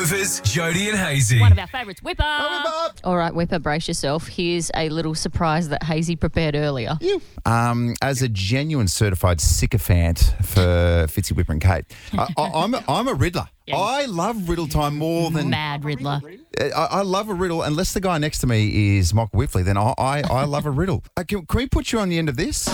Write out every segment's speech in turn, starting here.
Whippers, Jody and Hazy. One of our favourites, Whipper. All right, Whipper, brace yourself. Here's a little surprise that Hazy prepared earlier. As a genuine certified sycophant for Fitzy, Whipper and Kate, I'm a riddler. Yeah. I love riddle time more than... Mad Riddler. I love a riddle. Unless the guy next to me is Michael Whiffley, then I love a riddle. Can we put you on the end of this?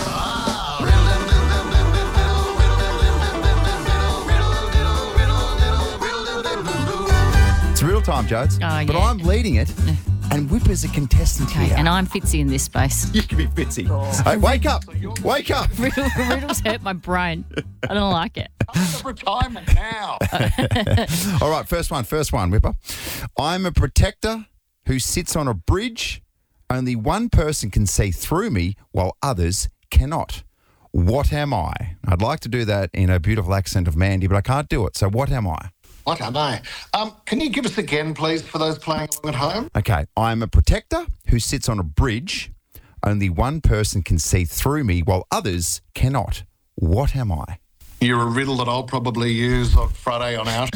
It's riddle time, Jodes. Oh, But yeah. I'm leading it, and Whipper's a contestant Okay, here. and I'm Fitzy in this space. You can be Fitzy. Hey, wake up! Wake up! Riddles hurt my brain. I don't like it. Retirement now. All right, first one, Whipper. I'm a protector who sits on a bridge. Only one person can see through me while others cannot. What am I? I'd like to do that in a beautiful accent of Mandy, but I can't do it. So what am I? What am I? Can you give us again, please, for those playing along at home? Okay, I'm a protector who sits on a bridge. Only one person can see through me while others cannot. What am I? You're a riddle that I'll probably use on Friday on out.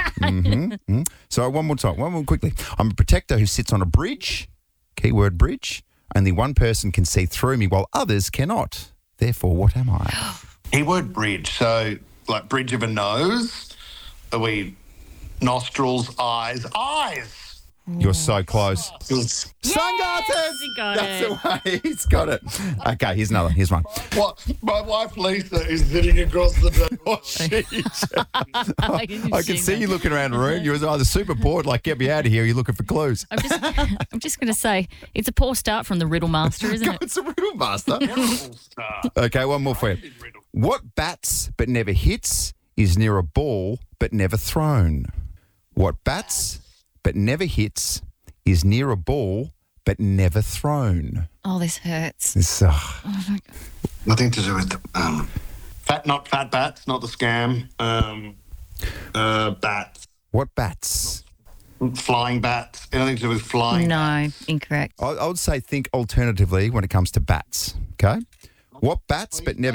So one more quickly. I'm a protector who sits on a bridge. Keyword bridge. Only one person can see through me while others cannot. Therefore, what am I? Keyword bridge. So, like bridge of a nose. Are we nostrils, eyes? Eyes! You're so close. What? Sunglasses! he got That's it. the way. He's got it. Okay, here's another. Here's one. My wife Lisa is sitting across the table. Oh, shit. I didn't I can see that. you looking around the room. You was either super bored, like, get me out of here, or you're looking for clues. I'm just going to say, it's a poor start from the Riddle Master, isn't it? It's a riddle master. Terrible start. Okay, one more for you. What bats but never hits is near a ball but never thrown? What bats but never hits is near a ball but never thrown? Oh, this hurts. It's, Nothing to do with not fat bats, not the scam. Bats, what bats? flying bats. Anything to do with flying? No, incorrect. I would say think alternatively when it comes to bats, okay? What bats but never